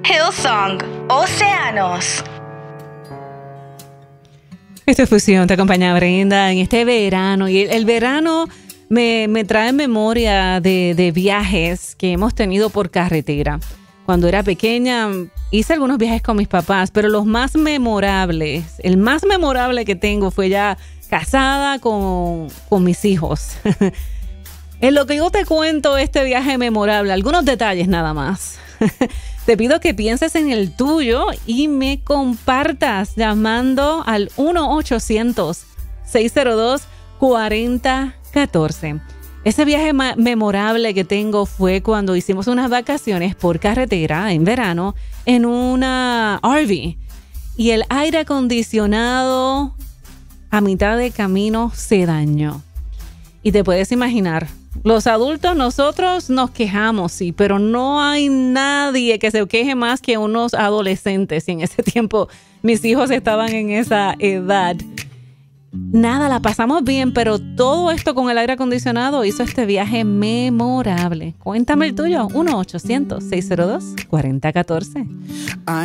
Hillsong, Océanos. Esta fusión te acompaña Brenda en este verano. Y el verano me trae memoria de viajes que hemos tenido por carretera. Cuando era pequeña hice algunos viajes con mis papás, pero los más memorables, el más memorable que tengo fue ya casada con mis hijos. En lo que yo te cuento este viaje memorable, algunos detalles nada más. Te pido que pienses en el tuyo y me compartas llamando al 1-800-602-4014. Ese viaje memorable que tengo fue cuando hicimos unas vacaciones por carretera en verano en una RV y el aire acondicionado a mitad de camino se dañó. Y te puedes imaginar, los adultos nosotros nos quejamos, sí, pero no hay nadie que se queje más que unos adolescentes. Y en ese tiempo mis hijos estaban en esa edad. Nada, la pasamos bien, pero todo esto con el aire acondicionado hizo este viaje memorable. Cuéntame el tuyo, 1-800-602-4014.